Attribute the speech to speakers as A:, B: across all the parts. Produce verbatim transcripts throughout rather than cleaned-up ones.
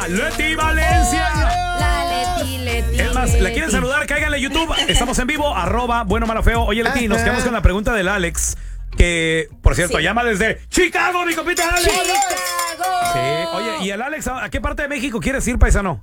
A: llama Leti Valencia.
B: La Leti, Leti.
A: Es más, ¿la quieren saludar? Cáiganle a YouTube. Estamos en vivo, arroba bueno, malo, feo. Oye, Leti, nos quedamos con la pregunta del Alex, que, por cierto, sí. llama desde Chicago, mi compita Alex.
B: ¡Chicago!
A: Sí, oye, ¿y el Alex a qué parte de México quieres ir, paisano?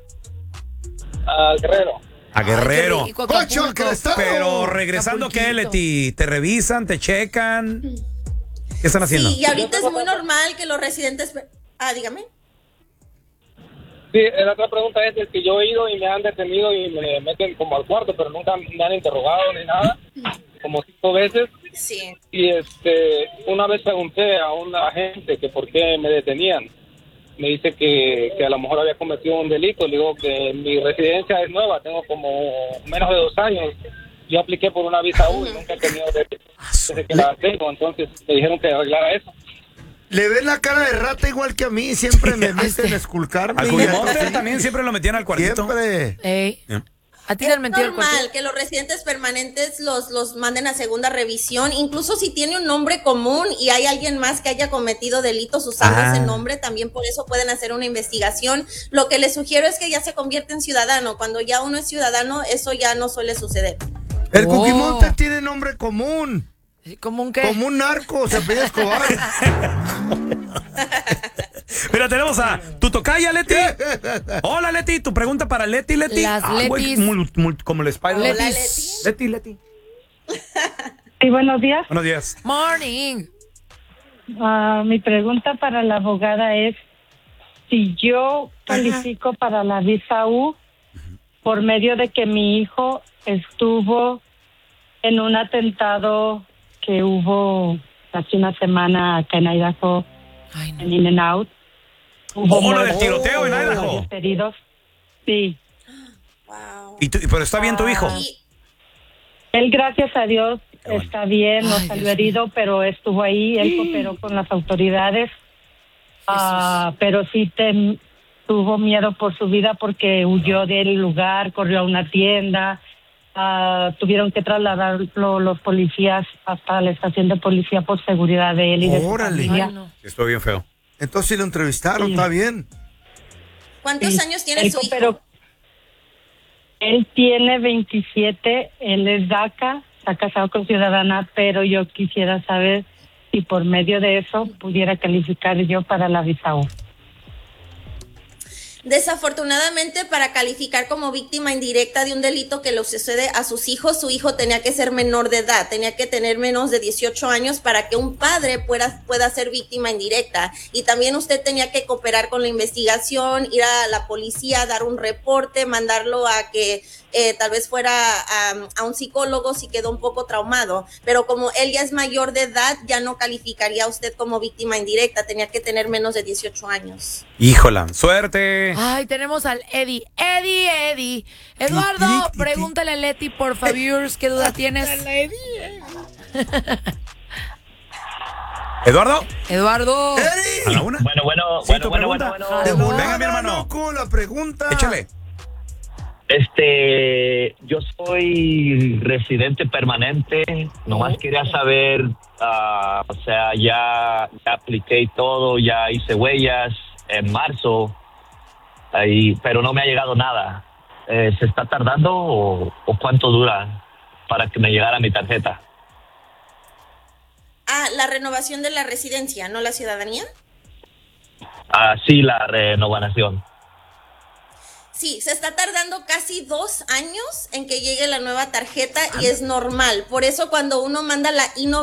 C: A Guerrero.
A: A Guerrero.
B: Ay, rico, Acapulco.
A: Pero regresando, ¿qué, Leti? ¿Te revisan, te checan? ¿Qué están haciendo?
D: Sí, y ahorita es muy normal que los residentes... Ah, dígame.
C: Sí, la otra pregunta es, es que yo he ido y me han detenido y me meten como al cuarto, pero nunca me han interrogado ni nada, como cinco veces.
D: Sí.
C: Y este, una vez pregunté a un agente que por qué me detenían. Me dice que, que a lo mejor había cometido un delito. Le digo que mi residencia es nueva, tengo como menos de dos años. Yo apliqué por una visa U y nunca he tenido delito desde que la tengo, entonces me dijeron que arreglara eso.
E: Le ves la cara de rata igual que a mí, siempre me meten a esculcarme.
A: Al Cookie Monster también siempre lo metían al cuartito.
E: Siempre.
B: Ey.
A: Yeah.
B: ¿A ti te han
D: Es
B: metido el
D: normal
B: cuartito?
D: que los residentes permanentes los, los manden a segunda revisión, incluso si tiene un nombre común y hay alguien más que haya cometido delitos usando
A: Ah.
D: ese nombre, también por eso pueden hacer una investigación. Lo que les sugiero es que ya se convierte en ciudadano. Cuando ya uno es ciudadano, eso ya no suele suceder.
E: El
B: Oh.
E: Cookie Monster tiene nombre común.
B: ¿Cómo un qué?
E: Como un narco, se apellida Escobar.
A: Mira, tenemos a tu tocaya, Leti. Hola, Leti. Tu pregunta para Leti, Leti.
B: Las
A: Ah, güey,
B: Letis.
A: mul- mul- como el Spider-Man.
D: Hola,
B: Letis.
A: Leti, Leti.
F: Sí, buenos días.
A: Buenos días.
B: Morning.
F: Ah, mi pregunta para la abogada es si yo califico para la visa U por medio de que mi hijo estuvo en un atentado que hubo hace una semana acá en Idaho,
B: Ay, no.
F: en In and Out. Hubo
A: Oh, lo del
F: muertos,
A: tiroteo en
F: hubo
A: Idaho.
F: varios heridos. Sí.
D: Wow.
A: ¿Y tú- pero está bien tu hijo?
D: Y,
F: Él, gracias a Dios,
A: Qué bueno.
F: está bien, no
B: Ay,
F: salió
B: Dios
F: herido, pero estuvo ahí, él cooperó con las autoridades. Ah, pero sí te, tuvo miedo por su vida porque huyó del lugar, corrió a una tienda, ah, tuvieron que trasladarlo los policías hasta la estación de policía por seguridad de él y de su
E: Órale.
F: familia.
B: Ay, no.
A: Estuvo bien feo.
E: Entonces sí lo entrevistaron,
F: Sí.
E: está bien.
D: ¿Cuántos
F: Sí,
D: años tiene
F: él
D: su hijo?
F: cooperó. Él tiene veintisiete, él es DACA, está casado con ciudadana, pero yo quisiera saber si por medio de eso pudiera calificar yo para la visa U.
D: Desafortunadamente, para calificar como víctima indirecta de un delito que le sucede a sus hijos, su hijo tenía que ser menor de edad, tenía que tener menos de dieciocho años para que un padre pueda, pueda ser víctima indirecta. Y también usted tenía que cooperar con la investigación, ir a la policía, dar un reporte, mandarlo a que eh, tal vez fuera a, a un psicólogo si quedó un poco traumado. Pero como él ya es mayor de edad, ya no calificaría a usted como víctima indirecta, tenía que tener menos de dieciocho años.
A: Híjola, suerte.
B: Ay, tenemos al Eddie. Eddie, Eddie. Eduardo, pregúntale a Leti, por favor, ¿qué duda tienes?
A: Eduardo,
B: Eduardo.
A: a la una.
G: Bueno, bueno,
A: Sí,
G: bueno,
A: tu
G: bueno,
A: pregunta.
G: bueno, bueno.
E: De
A: Venga,
E: volada,
A: mi hermano.
E: loco, la pregunta.
A: Échale.
G: Este, yo soy residente permanente. Nomás quería saber, ah, o sea, ya, ya apliqué y todo, ya hice huellas en marzo, ahí, pero no me ha llegado nada. Eh, ¿Se está tardando o, o cuánto dura para que me llegara mi tarjeta?
D: Ah, la renovación de la residencia, ¿no la ciudadanía?
G: Ah, sí, la renovación.
D: Sí, se está tardando casi dos años en que llegue la nueva tarjeta y es normal. Por eso cuando uno manda la I